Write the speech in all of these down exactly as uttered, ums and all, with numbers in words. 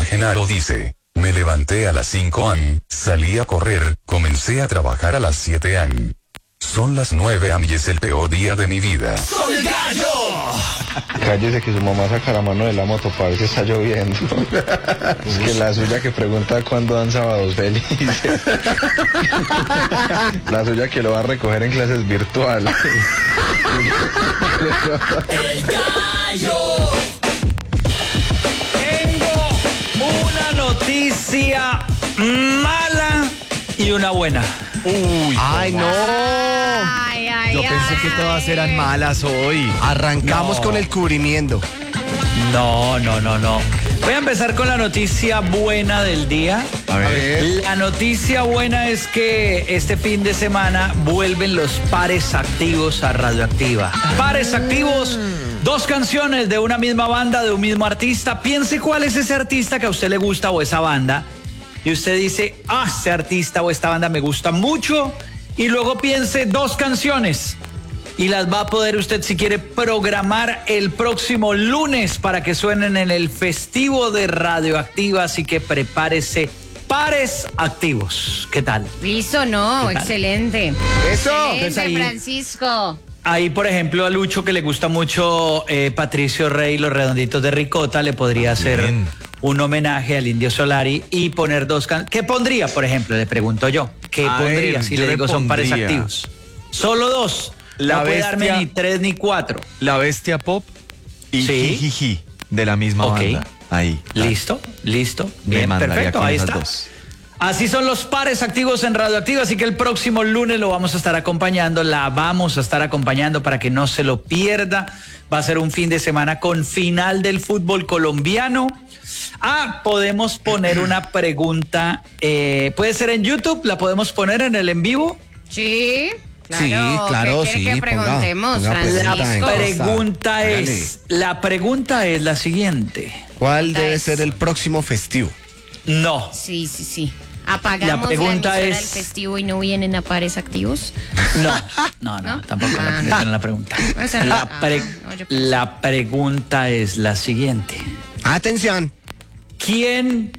Genaro dice: me levanté a las cinco a m, salí a correr, comencé a trabajar a las siete a m. Son las nueve a m y es el peor día de mi vida. ¡Soy el gallo! Cállese que su mamá saca la mano de la moto para ver si está lloviendo. Es que la suya que pregunta cuándo dan sábados felices. La suya que lo va a recoger en clases virtuales. ¡El gallo! Tengo una noticia mala y una buena. Uy, ¡Ay, no! Ay, ay, yo pensé ay. que todas eran malas hoy. Arrancamos No. con el cubrimiento. No, no, no, no. Voy a empezar con la noticia buena del día. A ver. La noticia buena es que este fin de semana vuelven los pares activos a Radioactiva. Pares activos, dos canciones de una misma banda, de un mismo artista. Piense cuál es ese artista que a usted le gusta o esa banda. Y usted dice, ah, ese artista o esta banda me gusta mucho. Y luego piense dos canciones. Y las va a poder usted, si quiere, programar el próximo lunes para que suenen en el festivo de Radioactiva. Así que prepárese. Pares activos. ¿Qué tal? Listo, no, ¿Qué tal? excelente. ¡Eso! Entonces Excelente, ahí- Francisco. Ahí, por ejemplo, a Lucho, que le gusta mucho eh, Patricio Rey, Los Redonditos de Ricota, le podría hacer Bien. un homenaje al Indio Solari y poner dos canciones. ¿Qué pondría, por ejemplo? Le pregunto yo. ¿Qué A pondría ver, si yo le le digo son pares pondría activos? Solo dos. La no puede Bestia- darme ni tres ni cuatro. La Bestia Pop y Sí. Jijiji de la misma Ok. banda. Ahí. Listo, listo. Me Bien, mandaría perfecto, con ahí esas está. dos. Así son los pares activos en Radioactiva, así que el próximo lunes lo vamos a estar acompañando, la vamos a estar acompañando para que no se lo pierda. Va a ser un fin de semana con final del fútbol colombiano. Ah, podemos poner una pregunta, eh, puede ser en YouTube, la podemos poner en el en vivo. Sí, claro. Sí, claro, ¿Qué quiere sí, que ponga- preguntemos, ponga Francisco? pregunta en La casa. pregunta Hágale. es, la pregunta es la siguiente. ¿Cuál debe Es- ser el próximo festivo? No, Sí, sí, sí. Apagamos La la, pregunta emisora es- del festivo y no vienen a pares activos. no, no, no, ¿No? tampoco Ah, la, no. esa no es la pregunta. Esa no. La, Ah, pre- no, yo pensé. la pregunta es la siguiente. Atención. ¿Quién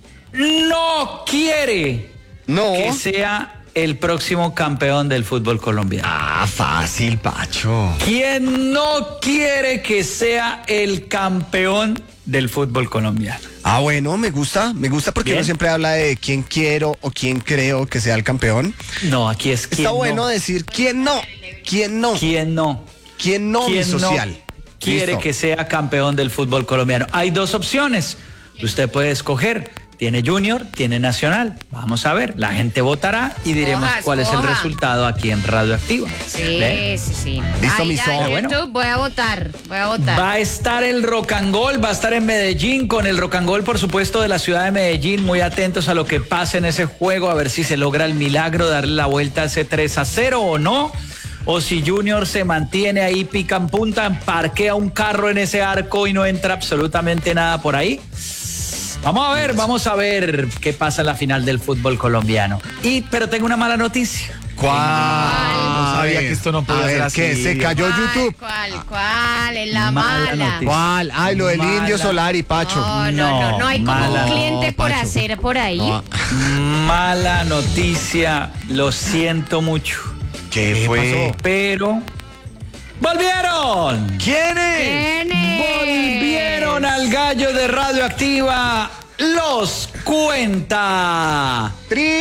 no quiere No. que sea el próximo campeón del fútbol colombiano? Ah, fácil, Pacho. ¿Quién no quiere que sea el campeón del fútbol colombiano? Ah, bueno, me gusta, me gusta porque Bien. uno siempre habla de quién quiero o quién creo que sea el campeón. No, aquí es quién Está bueno no. decir quién no, quién no, ¿Quién no? quién no, mi ¿Quién no social. quiere Listo. que sea campeón del fútbol colombiano? Hay dos opciones. Usted puede escoger. Tiene Junior, tiene Nacional. Vamos a ver. La gente votará y diremos Escoja, cuál es el escoja. resultado aquí en Radioactiva. Sí, ¿Ve? sí, sí. Listo, Ahí mi ya, son. en Bueno. YouTube voy a votar, voy a votar. Va a estar el Rock and Roll, va a estar en Medellín con el Rock and Roll, por supuesto, de la ciudad de Medellín. Muy atentos a lo que pase en ese juego, a ver si se logra el milagro, darle la vuelta a ese tres a cero o no. O si Junior se mantiene ahí pica en punta, parquea un carro en ese arco y no entra absolutamente nada por ahí. Vamos a ver, vamos a ver qué pasa en la final del fútbol colombiano. Y, pero tengo una mala noticia. ¿Cuál? No sabía A ver, que esto no podía a ser ver, así. ¿qué? Se cayó ¿Cuál, YouTube. ¿Cuál, cuál? Es la Mala mala. noticia. ¿Cuál? Ay, lo del Mala. Indio Solari, Pacho. No, no, no, no hay como mala. un cliente por Pacho. hacer por ahí. No. Mala noticia, lo siento mucho. ¿Qué fue? Pero ¡volvieron! ¿Quiénes? ¿Quiénes? Volvieron al gallo de Radioactiva. Los cuenta.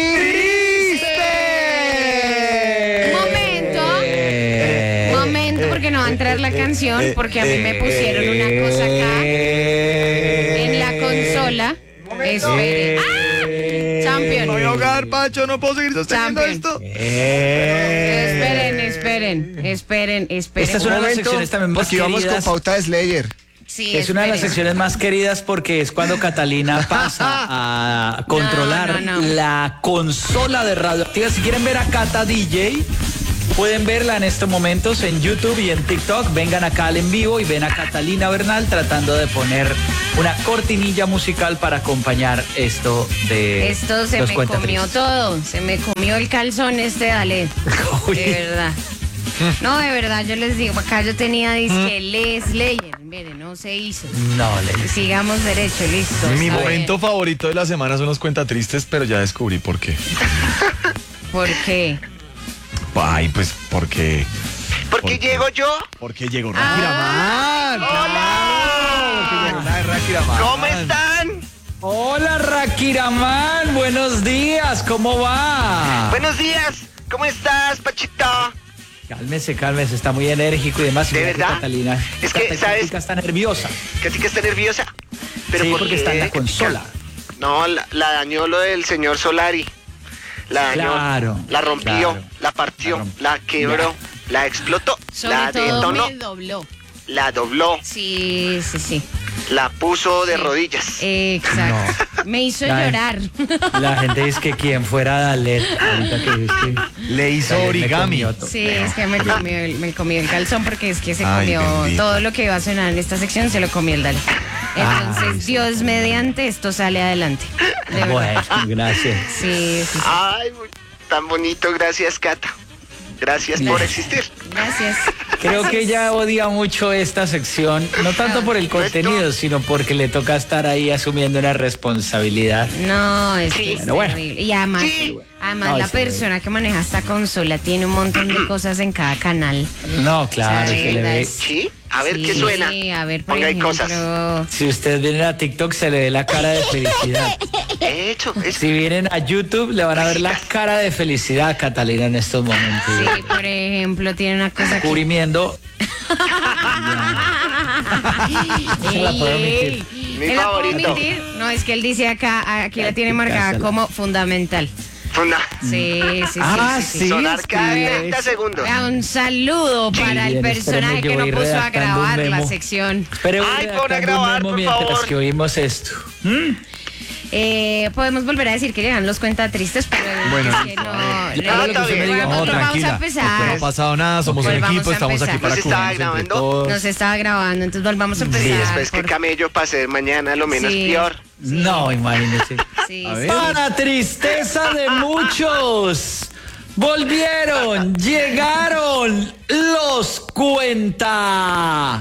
Un momento. Eh, Un momento, porque no va a entrar la canción, porque a mí me pusieron una cosa acá en la consola. Esperen. ¡Ah! Champion. Me voy a ahogar, Pacho, no puedo seguir sosteniendo Champion. esto. Esperen, esperen, esperen, esperen. Esta es una de las Momento, secciones también más porque íbamos con queridas. pauta de Slayer. Sí, Es una de las esperen. secciones más queridas porque es cuando Catalina pasa a controlar No, no, no. la consola de Radioactiva. Si quieren ver a Cata D J, pueden verla en estos momentos en YouTube y en TikTok. Vengan acá al en vivo y ven a Catalina Bernal tratando de poner una cortinilla musical para acompañar esto de Esto se los me cuentatrices. comió todo, se me comió el calzón este, dale. Uy. De verdad. No, de verdad, yo les digo, acá yo tenía disque Les Slayer. Mire, no se hizo. No, le Sigamos derecho, listo. Mi está momento bien. favorito de la semana son los cuentatristes, pero ya descubrí por qué. ¿Por qué? Ay, pues porque. ¿Por qué llego yo? Porque llegó Ah. Rakiraman. ¡Hola! ¿Cómo están? Hola, Rakiraman, buenos días, ¿cómo va? Buenos días. ¿Cómo estás, Pachito? Cálmese, cálmese, está muy enérgico y demás. ¿De Mira que verdad? Catalina, Es que, Catalina ¿sabes? está nerviosa. ¿Casi que está nerviosa? ¿Pero Sí, por porque qué, está en la Katica? consola. No, la, la dañó lo del señor Solari. La dañó. Claro, La rompió, claro. la partió, La romp- la quebró, la explotó, Sobre la todo detonó, me dobló. la dobló, Sí, sí, sí. la puso de Sí. rodillas. Exacto. Me hizo La- llorar. La gente dice que quien fuera Dalet, ahorita que es que Le hizo Dalet me origami. comió todo. Sí, es que me comió, el, me comió el calzón porque es que se Ay, comió bendito. todo lo que iba a sonar en esta sección, se lo comió el Dale. Entonces, Dios mediante, esto sale adelante. De verdad. Bueno, gracias. Sí, sí, sí. Ay, muy- tan bonito, gracias, Cata. Gracias por existir. Gracias. Creo Gracias. que ella odia mucho esta sección, no tanto por el contenido, sino porque le toca estar ahí asumiendo una responsabilidad. No, es que Sí. es Pero bueno. terrible. Y además, Sí. además No, la es persona que maneja esta consola tiene un montón de cosas en cada canal. No, claro, O sea, que le ve. es- ¿Sí? A ver Sí, qué suena. a ver, por Ponga ahí ejemplo, cosas. Si ustedes vienen a TikTok, se le ve la cara de felicidad. Hecho, es Si vienen a YouTube, le van a ver la cara de felicidad a Catalina en estos momentos. Sí, por ejemplo, tiene una cosa que... Cubrimiendo. Se la puedo omitir. Mi ¿Él la puedo favorito. omitir? No, es que él dice acá, aquí la tiene marcada Cásala. como fundamental. Funda. Sí, sí, sí. Ah, sí, sí. sí. Sonar cada escribe treinta eso. segundos. Vea, un saludo para el bien, personaje espérame, que yo no voy puso a redactando un grabar la memo. sección. Pero voy Ay, pon a redactando un grabar, memo por mientras favor. que oímos esto. Eh, podemos volver a decir que llegan los cuentatristes, pero Bueno, es que no. Ya, le- lo que usted me diga. Bueno, No, vamos a tranquila. empezar. No ha pasado nada, somos un Volvamos equipo, a estamos aquí empezar. para ¿No se estaba cubrirnos entre grabando? todos. Nos estaba grabando, entonces volvamos a empezar. Y después que por- camello para ser mañana lo menos Sí. peor. No, imagínese. Sí, A sí. ver. Para tristeza de muchos, volvieron, llegaron los cuenta.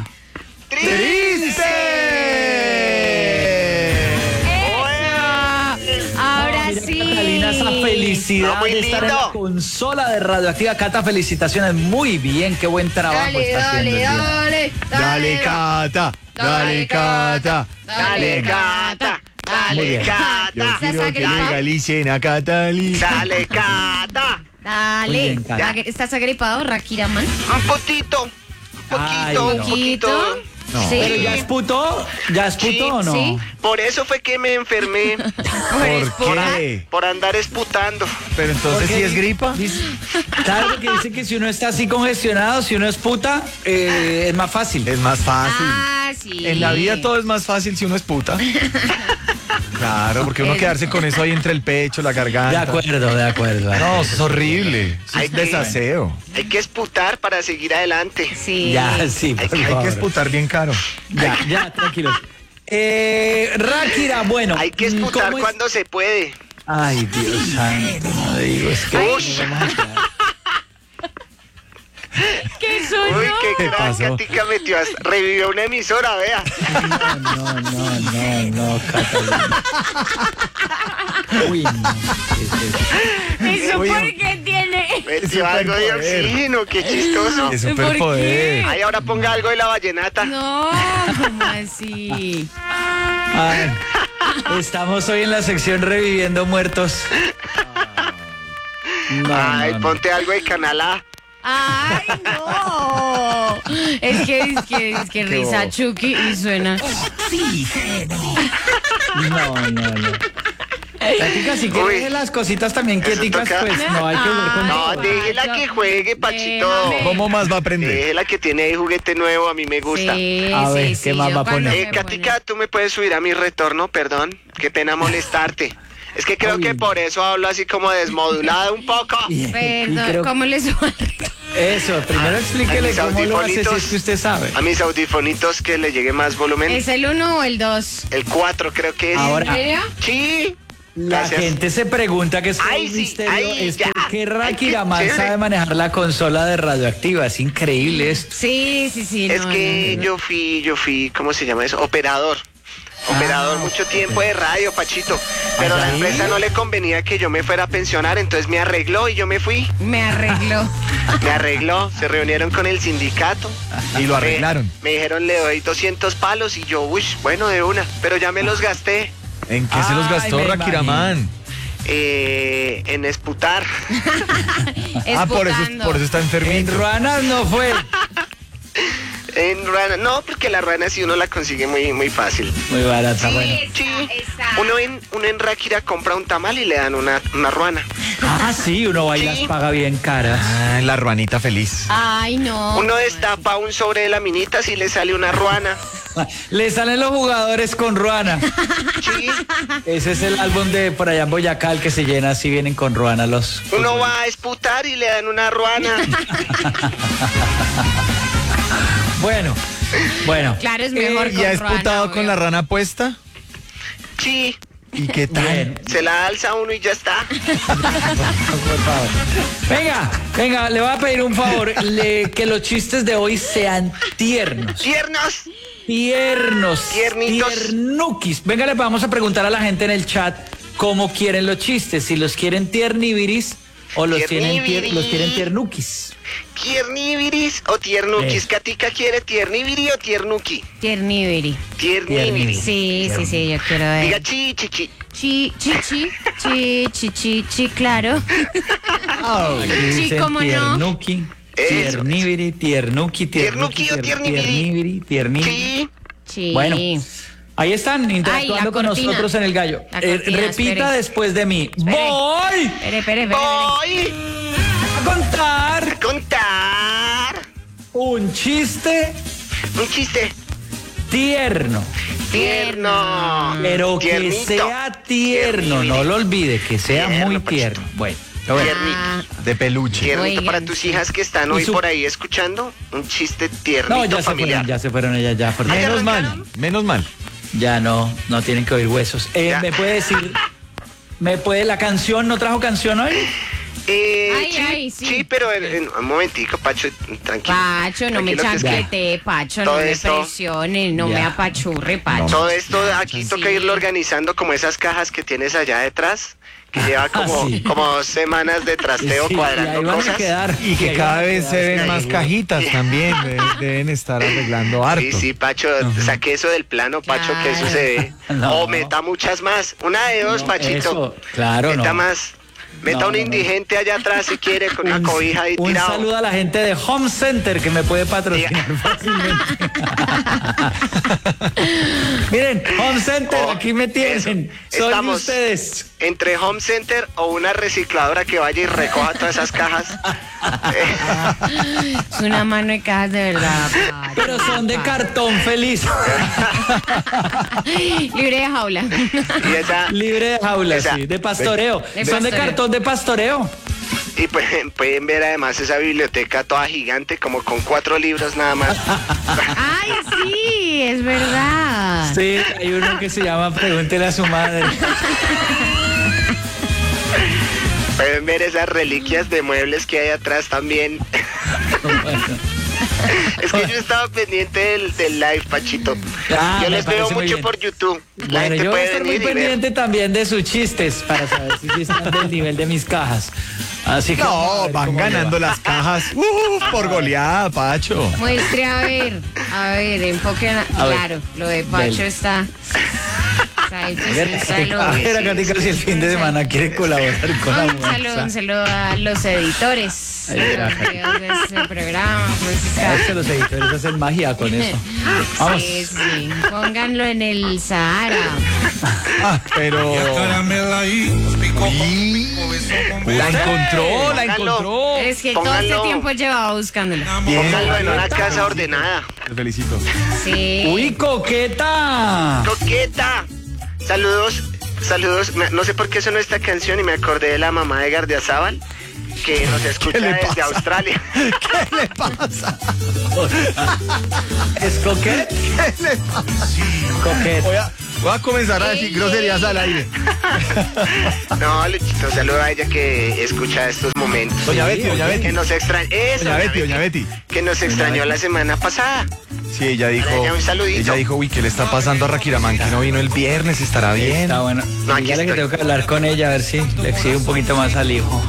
Eso. Ahora Mira, sí. Catalina, esa felicidad No, muy de estar en lindo. la consola de Radioactiva. Cata, felicitaciones, muy bien, qué buen trabajo Dale, está haciendo. dale, el día. dale, Dale, Cata. Dale, Cata. Dale, Cata. Muy Dale, bien. Yo Cata. quiero que legalicen a Catalina. Dale, Cata. Muy Dale. bien, Cata. ¿Estás agripado, Rakiraman? Un poquito. Un Ay, poquito, no. un poquito. No. Sí. Pero ya esputó, ya esputó Sí, o no. sí. Por eso fue que me enfermé. ¿Por qué? Por andar esputando. Pero entonces, Porque ¿si es gripa? dice- Claro, porque dice que si uno está así congestionado, si uno es puta, eh, es más fácil. Es más fácil. Ah, sí. En la vida todo es más fácil si uno es puta. Claro, porque uno Eh. quedarse con eso ahí entre el pecho, la De garganta. acuerdo, de acuerdo. No, eso es horrible. Eso Hay es que- desaseo. Hay que esputar para seguir adelante. Sí. Ya, sí, por Hay que- hay Hay favor. que esputar bien caro. Ya, ya, tranquilo. Eh, Rakira, bueno. Hay que esputar ¿cómo es? cuando se puede. Ay, Dios santo, no digo, es que... Ush. no vamos a quedar. ¿Qué soy Uy, yo? qué ¿Qué gran pasó? Catica metió. hasta- Revivió una emisora, vea. No, no, no, no, no, Catalina. Uy, no. ¿qué es eso? ¿Eso Oye, por qué tiene? Metió algo de superpoder. oxígeno, qué chistoso. Es ¿Por superpoder. Ay, ahora ponga algo de la vallenata. No, ¿cómo así? Ay, estamos hoy en la sección Reviviendo Muertos. No, Ay, no, no. ponte algo de Canal A. ¡Ay, no! Es que, es que, es que risa bobo. Chucky y suena. No, no, no. Tática, si Uy. quieres las cositas también Eso quieticas, toca. pues no hay que ver con No, Ay, déjela yo- que juegue, Pachito. Déjame. ¿Cómo más va a aprender? Déjela que tiene ahí juguete nuevo, a mí me gusta. Sí, A ver, sí, ¿qué sí, más yo va a cuando poner? Eh, me Katica, tú me puedes subir a mi retorno, perdón. Qué pena molestarte. Es que creo Uy. que por eso hablo así como desmodulado un poco. Y- y pone- Perdón, creo- ¿cómo le suena? Eso, primero explíquele mis cómo lo hace si audifonitos. es que usted sabe. A mis audifonitos que le llegue más volumen. ¿Es el uno o el dos? El cuatro creo que es. Ahora. ¿En serio? Sí. La Gracias. gente se pregunta que es Ay, un sí, misterio, ay, es ya. por que Rakira Ay, Man qué sabe chévere. manejar la consola de Radioactiva. Es increíble esto. Sí, sí, sí. Es no, que no, no. yo fui, yo fui, ¿cómo se llama eso? Operador. Operador mucho tiempo de radio, Pachito. Pero a la empresa no le convenía que yo me fuera a pensionar, entonces me arregló y yo me fui. Me arregló. Me arregló, se reunieron con el sindicato. Y lo Me- arreglaron. Me, dijeron, le doy doscientos palos y yo, uy, bueno, de una. Pero ya me los gasté ¿En qué se los Ay, gastó me Rakiraman? eh, en esputar. Ah, por eso, Esputando. por eso está En enfermito. Ruanas no fue. En ruana, no, porque la ruana sí uno la consigue muy, muy fácil. Muy barata, bueno. Sí, uno en, uno en Ráquira compra un tamal y le dan una, una ruana. Ah, sí, uno va y las Sí. paga bien caras. Ah, la ruanita feliz. Ay, no. Uno destapa un sobre de laminitas y le sale una ruana. Le salen los jugadores con Ruana. Sí. Ese es el álbum de por allá en Boyacá, el que se llena así, vienen con Ruana los... Uno va a esputar y le dan una ruana. Bueno, bueno. Claro, es mejor Eh, con ¿Y has ruana, putado obvio. con la rana puesta? Sí. ¿Y qué tal? Bien. Se la alza uno y ya está. Por favor. Venga, venga, le voy a pedir un favor, le- que los chistes de hoy sean tiernos, ¡Tiernos! tiernos, Tiernitos. tiernuquis. Venga, le vamos a preguntar a la gente en el chat cómo quieren los chistes, si los quieren tierniviris o los, tienen tier- Tierniviris. los quieren tiernuquis. ¿Tierniviris o tiernuquis? Eh. ¿Catica quiere tierniviri o tiernuki? Tierniviri. Tierniviri. Sí, sí, sí, yo quiero ver. Diga chi, chi, chi. Chi, chi, chi, chi, chi, chi, chi, claro. Sí, Dicen cómo no. Tiernuki, Eso. tierniviri, tiernuki, Tiernuki tiernuki, o tier- tierniviri. tierniviri, tierniviri. Sí. Sí. Bueno, ahí están interactuando Ay, la con cortina. nosotros en el gallo. La Eh, cortina, repita espere. después de mí. Espere. Voy Espere, espere, espere. Voy a contar a contar un chiste un chiste. tierno, Tierno. pero que Tiernito. sea tierno, no Tierniviri. lo olvide, que sea Tierno, muy Pachito. tierno. Bueno, a ver. Ah, De peluche. Tiernito Oigan, para tus sí. hijas que están Y hoy su- por ahí escuchando. Un chiste tiernito No, ya se familiar. fueron, ya se fueron ellas, ya. por- ¿ya Menos mal, arrancaron? menos mal. Ya no, no tienen que oír huesos. Eh, Ya. ¿Me puede decir, me puede la canción, no trajo canción hoy? Eh, Ay, sí, ay, sí. sí, pero en, en- un momentico, Pacho, tranquilo. Pacho, no me Tranquilo, que es que chanquete, Pacho, no todo me esto- presione, no Ya. me apachurre, Pacho. Todo esto aquí Sí. toca irlo organizando como esas cajas que tienes allá detrás, que lleva como, sí. como dos semanas de trasteo Sí, y cuadrando ahí van a cosas. quedar. Y que ahí cada van a vez quedar, se ven sí. más cajitas también. de- Deben estar arreglando harto. Sí, sí, Pacho, saque eso del plano, Pacho, que eso Claro. se ve. No. O meta muchas más. Una de dos, No, Pachito. eso, claro, Meta no. más. Meta No, un no, no. indigente allá atrás si quiere, con una Un- cobija ahí un tirado. saludo a la gente de Home Center que me puede patrocinar fácilmente. Miren, Home Center, Oh, aquí me tienen. eso. Son de Estamos ustedes. entre Home Center o una recicladora que vaya y recoja todas esas cajas. Eh, Es una mano de cajas de verdad, Pacho. Pero son de cartón feliz. Libre de jaula. y esa, Libre de jaula, Esa- sí, de pastoreo. de son de pastoreo. cartón de pastoreo. y pueden, pueden ver además esa biblioteca toda gigante, como con cuatro libros nada más. Ay, sí, es verdad. Sí, hay uno que se llama Pregúntele a su madre. Pueden ver esas reliquias de muebles que hay atrás también. Es que yo estaba pendiente del, del live, Pachito. Ah, yo me les veo parece muy mucho bien. por YouTube. La Bueno, gente yo voy a puede estar muy venir y ver. pendiente también de sus chistes para saber si sí están del nivel de mis cajas. Así que vamos a No, ver van cómo le ganando va. las cajas. Uh, por goleada, Pacho. Muestre a ver, a ver, enfoque. A ver. Claro, lo de Pacho Dele. está. está ahí, pues, A ver, un saludo. a ver, acá, Tica, si el fin de semana quiere colaborar con la Un saludo, un saludo a los editores Ahí de está. los videos de este programa. Pues, Es que los editores hacen magia con eso. Vamos. Sí, sí, pónganlo en el Sahara. Ah, pero. La encontró, la Póngalo. encontró. Es que todo Pónganlo. este tiempo llevaba buscándolo. Pónganlo en una casa ordenada. Te felicito. Sí. Uy, coqueta. ¡Coqueta! Saludos, saludos. Me- No sé por qué sonó esta canción y me acordé de la mamá de Gardiazabal, que nos escucha le desde pasa? Australia. ¿Qué le pasa? ¿Es coquet? ¿Qué le pasa? Coquet. Voy a, Voy a comenzar a decir groserías al aire. No, Luchito, saludo a ella que escucha estos momentos. Doña Betty, doña Betty. Que nos extrañó. Eso, Doña Betty, doña Betty. Que nos extrañó la semana pasada. Sí, ella dijo, Dale, un saludito. ella dijo, uy, ¿qué le está pasando a Rakiramán? Que no vino el viernes, estará bien. Está bueno. No, aquí Dígale que estoy. tengo que hablar con ella a ver si le exige un poquito más al hijo.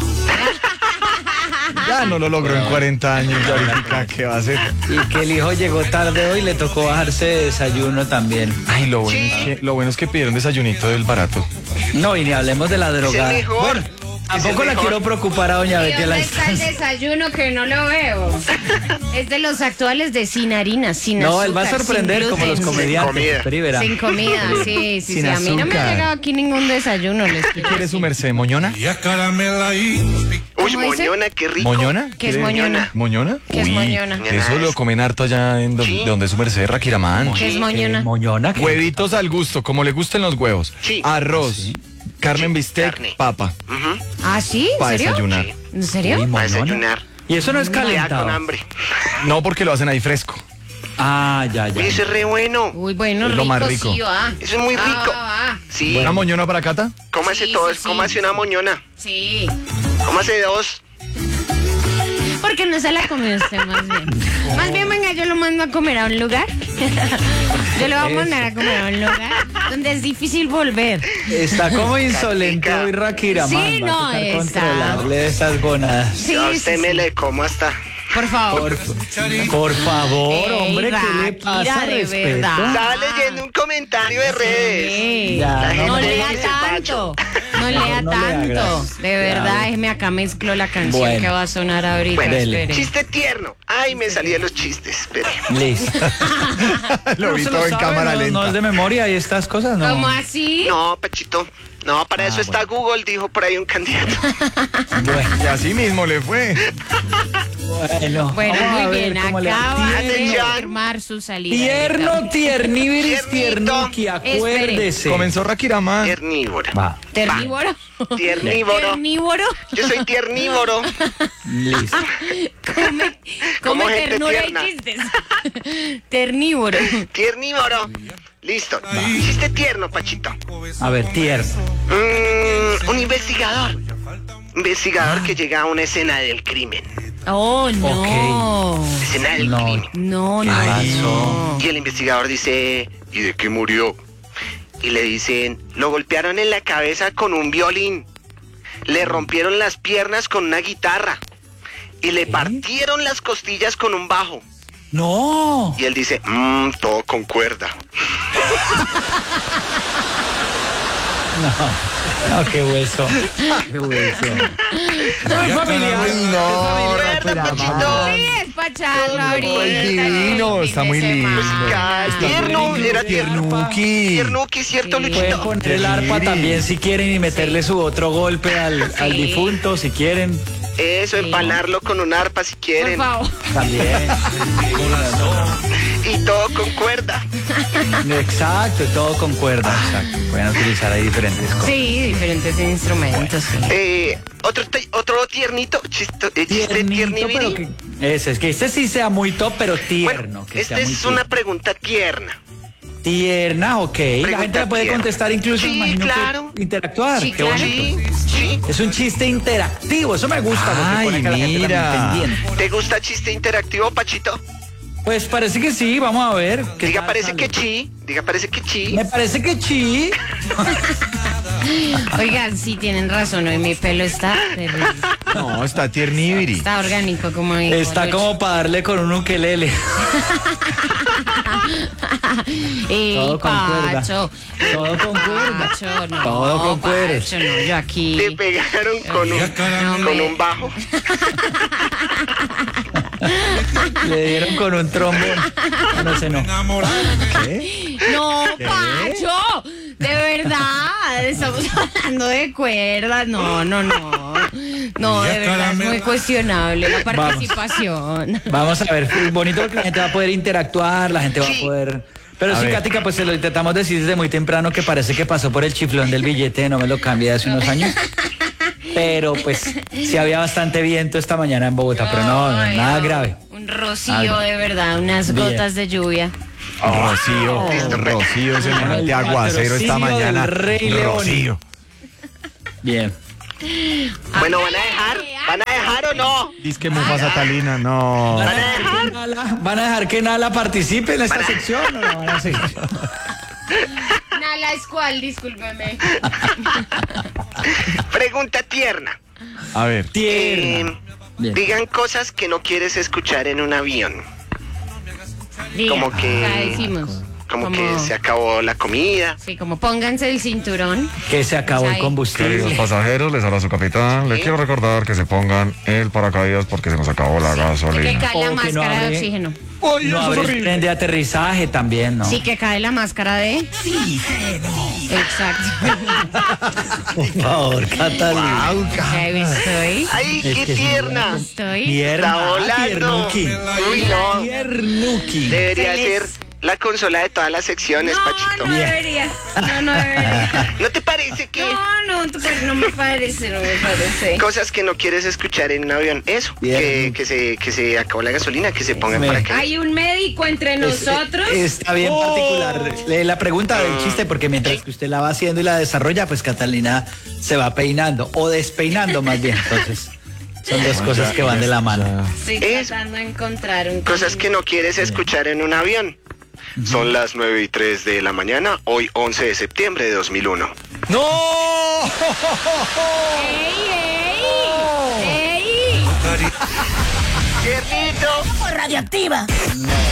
Ya no lo logró en cuarenta años, ya ahorita, ¿qué va a hacer? Y que el hijo llegó tarde hoy, le tocó bajarse de desayuno también. Ay, lo bueno, es que, lo bueno es que pidieron desayunito del barato. No, y ni hablemos de la drogada. Es el mejor. Bueno, tampoco la quiero preocupar a doña ¿Y Betty a la dónde está el distancia. desayuno que no lo veo? Es de los actuales de sin harina, sin No, azúcar, él va a sorprender sin como los gluten. comediantes. comida. Pero y verá. Sin comida, sí, sí, Sin sí. A mí no me ha azúcar. llegado aquí ningún desayuno. Les ¿Qué quiere su merced, moñona? Uy, ¿Cómo dice? moñona, qué rico. ¿Moñona? ¿Qué es ¿Quiere- moñona? ¿Moñona? ¿Qué es Uy, moñona? Eso lo comen harto allá en do- Sí. de donde es su merced, Rakiramán. ¿Qué es moñona? Eh, moñona. ¿qué? Huevitos al gusto, como le gusten los huevos. Sí. Arroz, carne en bistec, carne. papa. Ujú, ¿Ah, sí? ¿En Para serio? desayunar. ¿En serio? Uy, para moñona. desayunar. Y eso no es Ya con calentado. hambre. No, porque lo hacen ahí fresco. Ah, ya, ya. Uy, eso es re bueno. Uy, bueno, Es rico, lo más rico. sí, va. Eso es muy Va, rico. va, va. Sí. ¿Una moñona para Cata? Cómase Sí, todo, sí, sí. cómase una moñona. Sí. Cómase dos. Porque no se la comió usted más bien. Más bien, venga, yo lo mando a comer a un lugar. Yo lo voy a mandar a comer a un lugar donde es difícil volver. Está como insolente Catica. hoy Rakiramán. Sí, Va a no, tocar está. controlarle esas gonadas. Sí, Yo a sí, usted me sí. le como hasta. Por favor. Por, por favor, Ey, hombre, ¿qué le Rakira, pasa? de Respeto. verdad. Estaba leyendo un comentario de redes. Sí. Ya, no, no, lea dice tanto. No lea no le haga tanto. gracia. De verdad, Claro. déjeme acá mezclo la canción Bueno. que va a sonar ahorita. Bueno, dele. espere. Chiste tierno. Ay, me salían los chistes. Espere. Listo. Lo No vi se todo lo en sabe, cámara no, lenta. no es de memoria y estas cosas, ¿no? ¿Cómo así? No, Pachito. No, para eso está Google, dijo por ahí un candidato. Bueno, Y así mismo le fue. bueno, Bueno, vamos a muy ver bien. cómo le- Acaba de Atención. confirmar su salida. Tierno, tiernibiris, Tiernito. tiernuki, acuérdese. Comenzó Rakiramán. Tierníboro. Va, Ternívoro. Tiernívoro. Ternívoro. Yo soy tiernívoro. listo. Come, Como come gente ternura tierna. y chistes. Ternívoro. Tiernívoro. Listo. Chiste tierno, Pachito. A ver, tierno. Mm, un investigador. Investigador que llega a una escena del crimen. Oh, no. Escena del No. crimen. No, ¿Qué no. pasó? Y el investigador dice, ¿y de qué murió? Y le dicen, lo golpearon en la cabeza con un violín. Le rompieron las piernas con una guitarra. Y le partieron las costillas con un bajo. No. Y él dice, mmm, todo con cuerda. No, qué hueso. Qué hueso. Muy familiar. No, Cuerda, Pachito. Sí, es pa' charlo ahorita. Ay, divino, el está fin de muy lindo. semana. Musical, tierno, era tierno. Tiernuki. Tiernuki, ¿cierto, Sí. Pueden Luchito? poner el arpa también si quieren y meterle su otro golpe al, al Sí. difunto si quieren. Eso, empalarlo con un arpa si Por quieren. favor. También. Y todo con cuerda. Exacto, todo con cuerda. Exacto. Pueden utilizar ahí diferentes cosas. Sí, diferentes instrumentos. Sí. Eh, otro, te- otro tiernito, chisto, eh, chiste Tiernito, tiernibiri. pero que, ese, es que este sí sea muy top, pero tierno. Bueno, que esta sea muy es una tierno. pregunta tierna. Tierna, ok. La Pregunta gente la puede tierna. contestar incluso, Sí, imagino que claro. interactuar. Sí, Qué claro. bonito. Sí, sí. Es un chiste interactivo, eso me gusta porque Ay, pone que la gente mira. también pendiente. ¿Te gusta chiste interactivo, Pachito? Pues parece que sí, vamos a ver. ¿qué Diga, tal parece sale? que sí. Diga, parece que sí. Me parece que sí. Oigan, sí, tienen razón. Hoy mi pelo está terrible. No, está tiernibiri. Está orgánico, como dijo Está Lucho. como para darle con un ukelele. Ey, Todo con cuerda. Pacho. Todo con cuerda. Pacho, no. Todo con cuerda. Pacho, no, yo aquí. Te pegaron con un, No, con me- un bajo. Le dieron con un trombón. Ah, no sé, no. No, Pacho. De verdad. Estamos hablando de cuerdas. No, no, no. No, de verdad es muy cuestionable la Vamos. participación. Vamos a ver, es bonito porque la gente va a poder interactuar, la gente va a Sí. poder... Pero A sí, ver. Cática, pues se lo intentamos decir desde muy temprano que parece que pasó por el chiflón del billete, no me lo cambié hace unos años. Pero pues sí había bastante viento esta mañana en Bogotá, pero no, no, Ay, nada no. grave. Un rocío Algo. de verdad, unas Bien. gotas de lluvia. Rocío, Listo, pues. Rocío, semejante El aguacero esta patrocinio mañana. del Rey León. Rocío. Bien. Bueno, ¿van a dejar? ¿Van a dejar o no? Dice que Mufasa Talina, no. ¿Van a dejar que Nala, ¿van a dejar que Nala participe en esta sección o no van a hacer? Nala es cuál, discúlpeme. Pregunta tierna. A ver. Tierna. Eh, Bien. digan cosas que no quieres escuchar en un avión. Diga, Como que- ya decimos. Como, que se acabó la comida. Sí, como pónganse el cinturón. Que se acabó el Ahí. combustible. pasajeros, les habla su capitán. Les quiero recordar que se pongan el paracaídas porque se nos acabó la Que gasolina. cae la O que no máscara de abre- oxígeno. No abre el tren de aterrizaje también, ¿no? Sí, que cae la máscara de... Exacto. Por favor, Catalina. Ahí estoy. ¡Ay, Es qué que sí, tierna! Estoy. Tierna, Está volando. tiernuki. Uy, no. Tiernuki. Debería Se les- ser la consola de todas las secciones, No, Pachito. no debería. No, no debería. ¿No te parece que No, no, tú- no me parece, no me parece. cosas que no quieres escuchar en un avión? Eso, Bien. que, que se que se acabó la gasolina, que se pongan Me- para acá. Hay un médico entre Es- nosotros. Está bien particular. Lee la pregunta del chiste porque mientras que usted la va haciendo y la desarrolla, pues Catalina se va peinando o despeinando más bien. Entonces, son dos cosas que van de la mano. Estoy Es- tratando de encontrar un Cosas que no quieres escuchar en un avión. Son las nueve y tres de la mañana, hoy once de septiembre de dos mil uno. ¡No! ¡Ey, ey! ¡Ey! ¡Tiernito! Radioactiva.